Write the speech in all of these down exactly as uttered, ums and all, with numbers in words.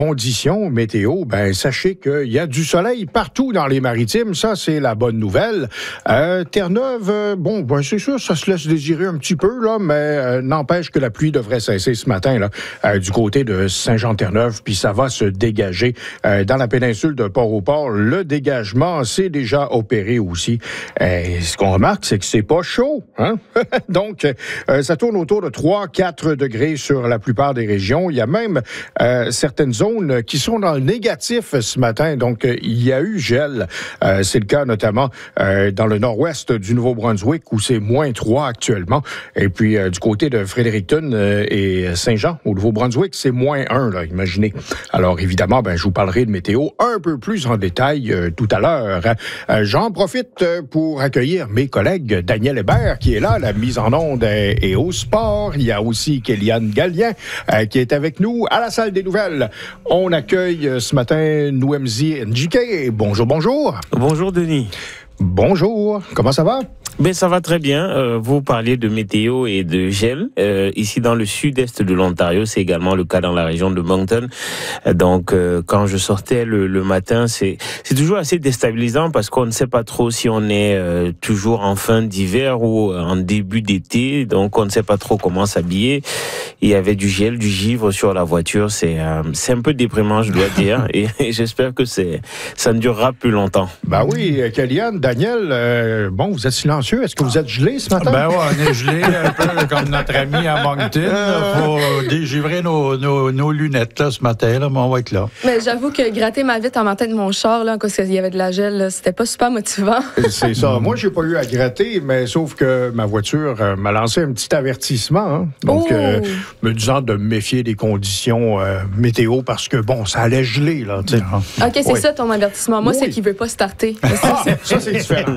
Conditions météo, ben sachez qu'il y a du soleil partout dans les maritimes. Ça, c'est la bonne nouvelle. Euh, Terre-Neuve, euh, bon, ben c'est sûr, ça se laisse désirer un petit peu, là, mais euh, n'empêche que la pluie devrait cesser ce matin là, euh, du côté de Saint-Jean-Terre-Neuve, puis ça va se dégager euh, dans la péninsule de Port-au-Port. Le dégagement s'est déjà opéré aussi. Et ce qu'on remarque, c'est que c'est pas chaud, hein? Donc, euh, ça tourne autour de trois à quatre degrés sur la plupart des régions. Il y a même euh, certaines zones qui sont dans le négatif ce matin. Donc, euh, il y a eu gel. Euh, c'est le cas notamment euh, dans le nord-ouest du Nouveau-Brunswick où c'est moins trois actuellement. Et puis, euh, du côté de Fredericton euh, et Saint-Jean au Nouveau-Brunswick, c'est moins un, là, imaginez. Alors, évidemment, ben, je vous parlerai de météo un peu plus en détail euh, tout à l'heure. Euh, j'en profite pour accueillir mes collègues Daniel Hébert qui est là, la mise en onde et, et au sport. Il y a aussi Kéliane Gallien euh, qui est avec nous à la salle des nouvelles. On accueille ce matin Nouemzi Njike. Bonjour, bonjour. Bonjour, Denis. Bonjour. Comment ça va? Ben, ça va très bien. Euh, vous parliez de météo et de gel. Euh, ici, dans le sud-est de l'Ontario, c'est également le cas dans la région de Moncton. Donc, euh, quand je sortais le, le matin, c'est, c'est toujours assez déstabilisant parce qu'on ne sait pas trop si on est euh, toujours en fin d'hiver ou en début d'été. Donc, on ne sait pas trop comment s'habiller. Il y avait du gel, du givre sur la voiture. C'est, euh, c'est un peu déprimant, je dois dire. Et, et j'espère que c'est, ça ne durera plus longtemps. Ben oui, Kéliane, Daniel, euh, bon, vous êtes silencieux. Est-ce que vous êtes gelé ce matin? Ben oui, on est gelé un peu comme notre ami à Moncton. Il faut dégivrer nos, nos, nos lunettes là, ce matin, là, mais on va être là. Mais j'avoue que gratter ma vitre en matin de mon char, là, parce qu'il y avait de la gel, là, c'était pas super motivant. C'est ça. Moi, j'ai pas eu à gratter, mais sauf que ma voiture euh, m'a lancé un petit avertissement. Hein? Donc, oh. euh, me disant de me méfier des conditions euh, météo parce que, bon, ça allait geler, là. Tu sais. OK, c'est oui. ça ton avertissement. Moi, oui. c'est qu'il veut pas starter. Ah, ça, c'est différent.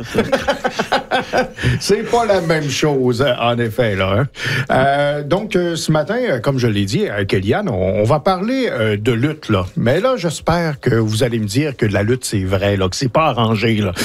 C'est pas la même chose, en effet, là. Hein? Euh, donc, euh, ce matin, comme je l'ai dit à Kéliane, on, on va parler euh, de lutte, là. Mais là, j'espère que vous allez me dire que la lutte, c'est vrai, là, que c'est pas arrangé, là.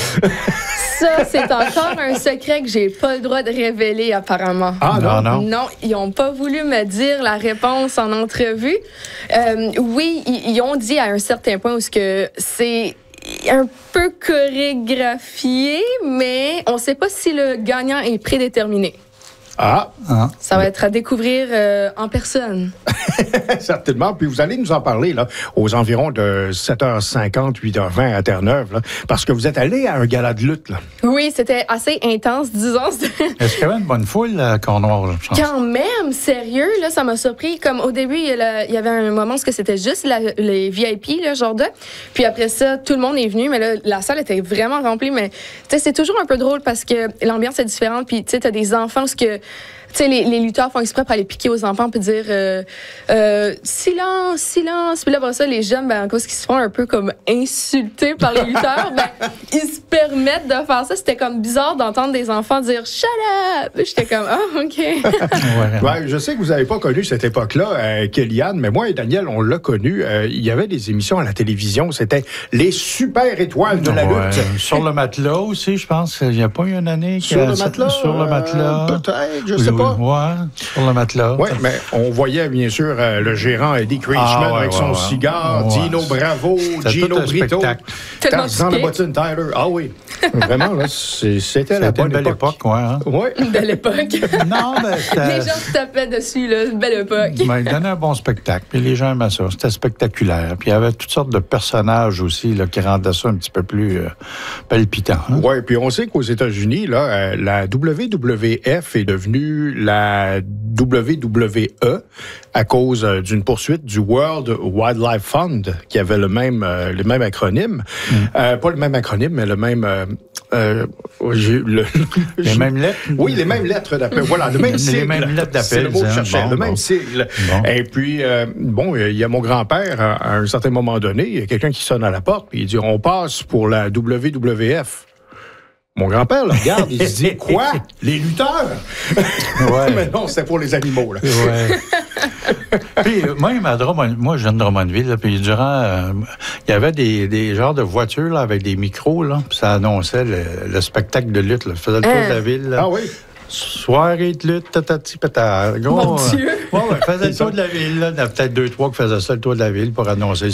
Ça, c'est encore un secret que j'ai pas le droit de révéler, apparemment. Ah, non, non. Non, ils ont pas voulu me dire la réponse en entrevue. Euh, oui, ils, ils ont dit à un certain point où que c'est un peu chorégraphié, mais on ne sait pas si le gagnant est prédéterminé. Ah! ah. Ça va être à découvrir euh, en personne. Certainement. Puis vous allez nous en parler là, aux environs de sept heures cinquante, huit heures vingt à Terre-Neuve, là, parce que vous êtes allé à un gala de lutte. Là. Oui, c'était assez intense, disons. Est-ce qu'il y avait une bonne foule à Cornwall, là, je pense? Quand même, sérieux, là, ça m'a surpris. Comme au début, il y, a, il y avait un moment où c'était juste la, les V I P, là, genre de. Puis après ça, tout le monde est venu, mais là, la salle était vraiment remplie. Mais c'est toujours un peu drôle parce que l'ambiance est différente. Puis tu sais, t'as des enfants, ce que. Tu sais, les, les lutteurs font exprès pour aller piquer aux enfants puis dire euh, euh, silence, silence. Puis là, après ça, les jeunes, ben, à cause qu'ils se font un peu comme insultés par les lutteurs, ben, ils se permettent de faire ça. C'était comme bizarre d'entendre des enfants dire shut up. J'étais comme, ah, oh, OK. ouais. Ouais, je sais que vous n'avez pas connu cette époque-là, euh, Kéliane, mais moi et Daniel, on l'a connu. Euh, il y avait des émissions à la télévision, c'était les super étoiles de la ouais. lutte. Sur le matelas aussi, je pense. Il n'y a pas eu une année. Sur le matelas? Sur le matelas. Euh, peut-être, je sais pas. Ouais, sur le matelas. Oui, mais on voyait bien sûr euh, le gérant Eddie Creechman ah, ouais, avec son ouais, cigare, ouais. Dino Bravo, c'était Gino Brito, Tarzan la bottine Tyler. Ah oui, vraiment, là, c'est, c'était la bonne une belle époque. époque ouais, hein? Oui, une belle époque. non, mais les gens se tapaient dessus, là, une belle époque. Ben, il donnait un bon spectacle, puis les gens aimaient ça. C'était spectaculaire. Puis il y avait toutes sortes de personnages aussi là, qui rendaient ça un petit peu plus euh, palpitant. Hein? Oui, puis on sait qu'aux États-Unis, là, euh, la W W F est devenue la W W E à cause euh, d'une poursuite du World Wildlife Fund qui avait le même, euh, le même acronyme. Mm. Euh, pas le même acronyme, mais le même... Euh, euh, j'ai, le, les mêmes lettres? Oui, les mêmes lettres d'appel. Voilà, le même sigle. Les mêmes lettres d'appel. C'est le mot que je cherchais, bon, le bon. même sigle. Bon. Et puis, euh, bon, il y a mon grand-père, à, à un certain moment donné, il y a quelqu'un qui sonne à la porte, puis il dit « On passe pour la W W F ». Mon grand-père le regarde, il se dit « Quoi? Les lutteurs? » Ouais. Mais non, c'était pour les animaux. Là. Ouais. Puis même à Drummond, moi, je viens de Drummondville, là, puis durant, euh, il y avait des, des genres de voitures là, avec des micros, là, puis ça annonçait le, le spectacle de lutte. Là. Ça faisait le tour euh. de la ville. Là. Ah oui? Soirée de lutte, tatati, patata. Mon Dieu! Euh, ouais, ouais, faisait le tour de la ville. Là. Il y en a peut-être deux, trois qui faisaient ça, le tour de la ville, pour annoncer